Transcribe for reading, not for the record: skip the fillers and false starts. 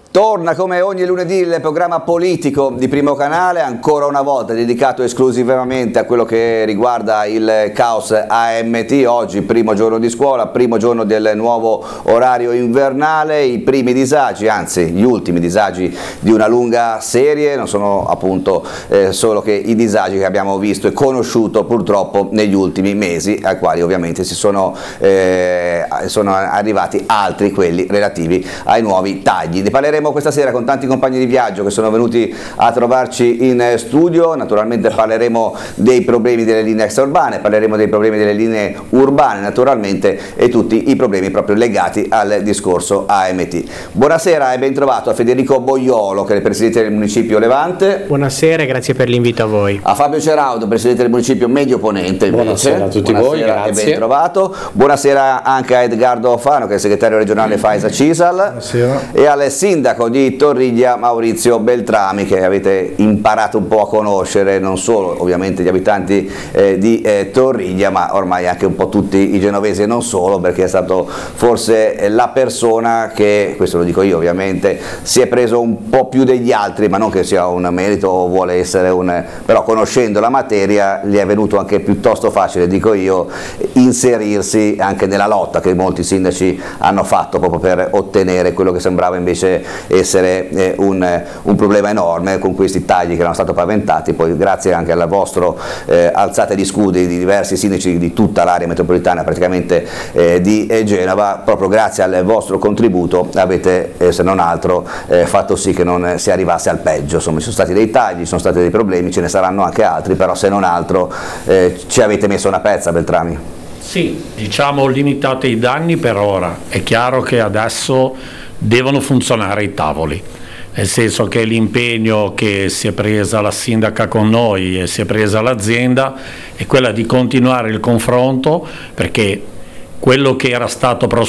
Torna come ogni lunedì il programma politico di Primo Canale, ancora una volta dedicato esclusivamente a quello che riguarda il caos AMT. Oggi primo giorno di scuola, primo giorno del nuovo orario invernale, i primi disagi, anzi gli ultimi disagi di una lunga serie, non sono appunto solo che i disagi che abbiamo visto e conosciuto purtroppo negli ultimi mesi, ai quali ovviamente sono arrivati altri, quelli relativi ai nuovi tagli. Ne parleremo questa sera con tanti compagni di viaggio che sono venuti a trovarci in studio. Naturalmente parleremo dei problemi delle linee extraurbane, parleremo dei problemi delle linee urbane naturalmente e tutti i problemi proprio legati al discorso AMT. Buonasera e ben trovato a Federico Boiolo, che è il presidente del municipio Levante. Buonasera e grazie per l'invito a voi. A Fabio Ceraudo, presidente del municipio Medio Ponente invece. Buonasera a tutti voi, grazie. E ben trovato. Buonasera anche a Edgardo Fano, che è il segretario regionale Faisa Cisal. Buonasera. E al sindaco di Torriglia Maurizio Beltrami, che avete imparato un po' a conoscere, non solo ovviamente gli abitanti di Torriglia, ma ormai anche un po' tutti i genovesi e non solo, perché è stato forse la persona che, questo lo dico io ovviamente, si è preso un po' più degli altri, ma non che sia un merito o vuole essere però conoscendo la materia gli è venuto anche piuttosto facile, dico io, inserirsi anche nella lotta che molti sindaci hanno fatto proprio per ottenere quello che sembrava invece essere un problema enorme con questi tagli che erano stati paventati. Poi grazie anche alla vostra alzata di scudi di diversi sindaci di tutta l'area metropolitana praticamente di Genova, proprio grazie al vostro contributo avete se non altro fatto sì che non si arrivasse al peggio. Insomma, ci sono stati dei tagli, ci sono stati dei problemi, ce ne saranno anche altri, però se non altro ci avete messo una pezza, Beltrami. Sì, diciamo limitate i danni per ora. È chiaro che adesso devono funzionare i tavoli, nel senso che l'impegno che si è presa la sindaca con noi e si è presa l'azienda è quella di continuare il confronto, perché quello che era stato